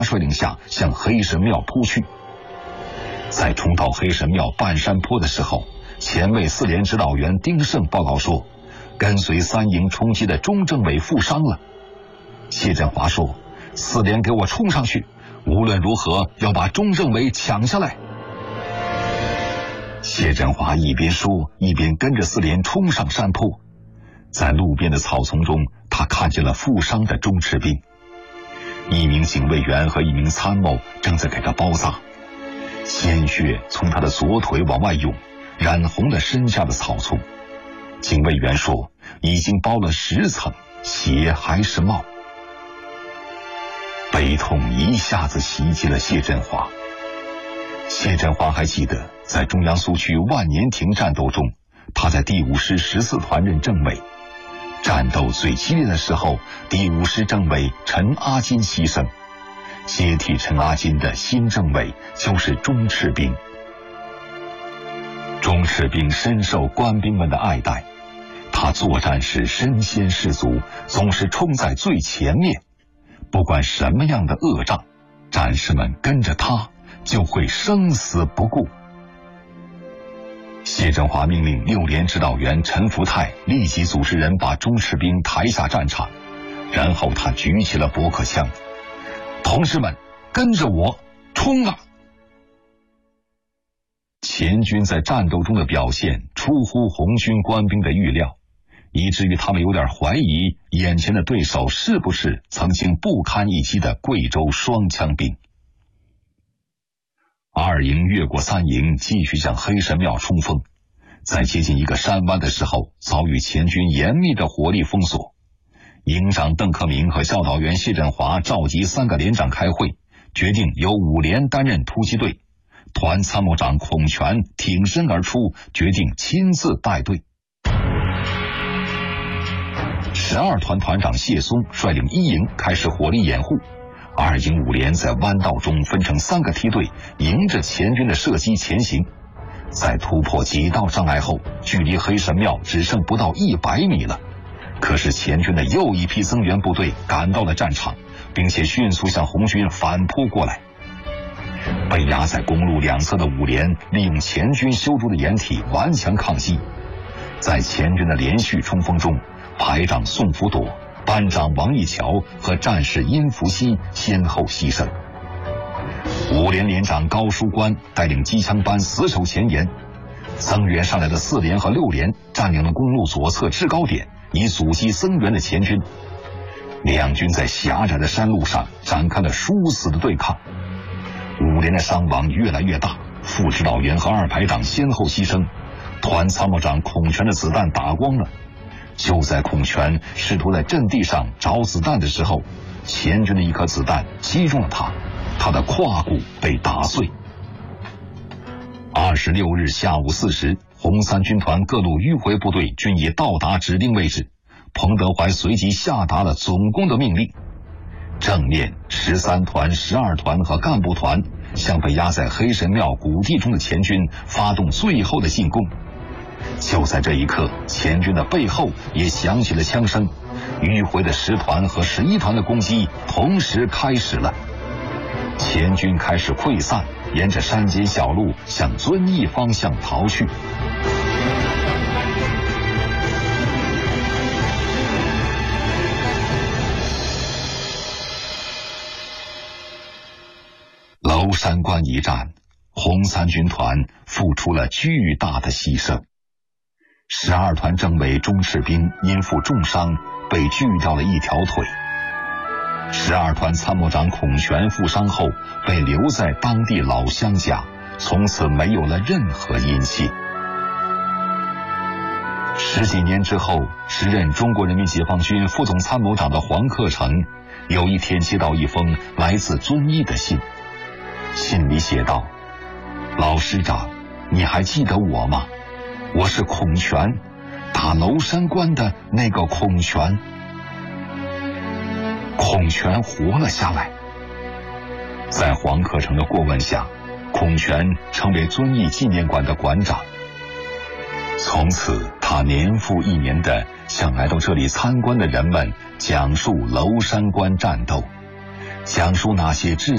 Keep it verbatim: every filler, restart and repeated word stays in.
率领下向黑神庙扑去。在冲到黑神庙半山坡的时候，前卫四连指导员丁胜报告说，跟随三营冲击的钟政委负伤了。谢振华说，四连给我冲上去，无论如何要把钟政委抢下来。谢振华一边说，一边跟着四连冲上山坡。在路边的草丛中，他看见了负伤的钟赤兵，一名警卫员和一名参谋正在给他包扎，鲜血从他的左腿往外涌，染红了身下的草丛。警卫员说，已经包了十层，血还是冒。悲痛一下子袭击了谢振华。谢振华还记得，在中央苏区万年亭战斗中，他在第五师十四团任政委。战斗最激烈的时候，第五师政委陈阿金牺牲，接替陈阿金的新政委就是钟赤兵。钟赤兵深受官兵们的爱戴，他作战时身先士卒，总是冲在最前面，不管什么样的恶仗，战士们跟着他就会生死不顾。谢振华命令六连指导员陈福泰立即组织人把钟赤兵抬下战场，然后他举起了驳壳枪，同志们，跟着我冲啊！前军在战斗中的表现出乎红军官兵的预料，以至于他们有点怀疑眼前的对手是不是曾经不堪一击的贵州双枪兵。二营越过三营，继续向黑神庙冲锋，在接近一个山湾的时候，遭遇前军严密的火力封锁。营长邓克明和教导员谢振华召集三个连长开会，决定由五连担任突击队。团参谋长孔全挺身而出，决定亲自带队。十二团团长谢松率领一营开始火力掩护，二营五连在弯道中分成三个梯队，迎着前军的射击前行。在突破几道障碍后，距离黑神庙只剩不到一百米了。可是前军的又一批增援部队赶到了战场，并且迅速向红军反扑过来。被压在公路两侧的五连利用前军修筑的掩体顽强抗击。在前军的连续冲锋中，排长宋福朵、班长王义桥和战士殷福熙先后牺牲。五连连长高书关带领机枪班死守前沿，增援上来的四连和六连占领了公路左侧制高点，以阻击增援的前军。两军在狭窄的山路上展开了殊死的对抗。五连的伤亡越来越大，副指导员和二排长先后牺牲，团参谋长孔全的子弹打光了。就在孔全试图在阵地上找子弹的时候，前军的一颗子弹击中了他，他的胯骨被打碎。二十六日下午四时，红三军团各路迂回部队均已到达指定位置，彭德怀随即下达了总攻的命令。正面十三团、十二团和干部团向被压在黑神庙谷地中的前军发动最后的进攻。就在这一刻，前军的背后也响起了枪声，迂回的十团和十一团的攻击同时开始了。前军开始溃散，沿着山间小路向遵义方向逃去。娄山关一战，红三军团付出了巨大的牺牲。十二团政委钟赤兵因负重伤被锯掉了一条腿，十二团参谋长孔全负伤后被留在当地老乡家，从此没有了任何音信。十几年之后，时任中国人民解放军副总参谋长的黄克诚有一天接到一封来自遵义的信，信里写道：老师长，你还记得我吗？我是孔全，打娄山关的那个孔全。孔全活了下来。在黄克诚的过问下，孔全成为遵义纪念馆的馆长。从此他年复一年地向来到这里参观的人们讲述娄山关战斗，讲述那些志